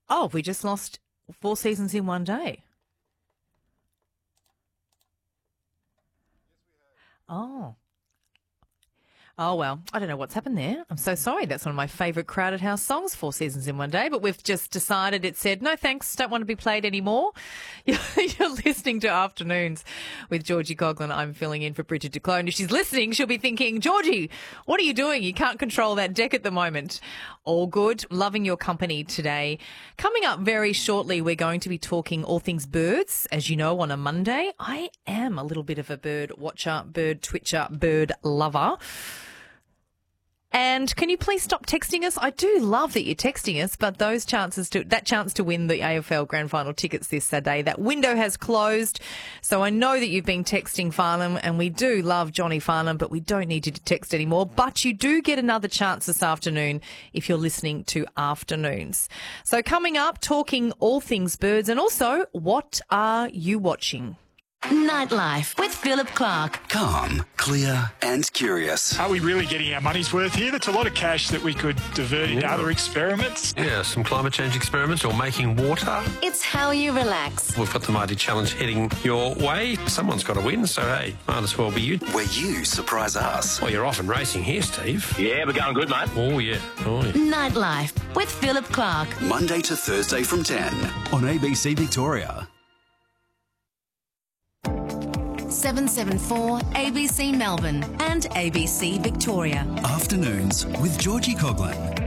Oh, we just lost 4 seasons in one day. Oh. Oh, well, I don't know what's happened there. I'm so sorry. That's one of my favourite Crowded House songs, 4 seasons in one day. But we've just decided it said, no thanks, don't want to be played anymore. You're listening to Afternoons with Georgie Coughlin. I'm filling in for Bridget DeClone. If she's listening, she'll be thinking, Georgie, what are you doing? You can't control that deck at the moment. All good. Loving your company today. Coming up very shortly, we're going to be talking all things birds. As you know, on a Monday, I am a little bit of a bird watcher, bird twitcher, bird lover. And can you please stop texting us? I do love that you're texting us, but that chance to win the AFL Grand Final tickets this Saturday, that window has closed. So I know that you've been texting Farnham, and we do love Johnny Farnham, but we don't need you to text anymore. But you do get another chance this afternoon if you're listening to Afternoons. So coming up, talking all things birds, and also, what are you watching? Nightlife with Philip Clark. Calm, clear and curious. Are we really getting our money's worth here? That's a lot of cash that we could divert into other experiments. Yeah, some climate change experiments or making water. It's how you relax. We've got the Mighty Challenge heading your way. Someone's got to win, so hey, might as well be you. Where you surprise us. Well, you're off and racing here, Steve. Yeah, we're going good, mate. Oh, yeah. Oh, yeah. Nightlife with Philip Clark. Monday to Thursday from 10 on ABC Victoria. 774 ABC Melbourne and ABC Victoria. Afternoons with Georgie Coughlin.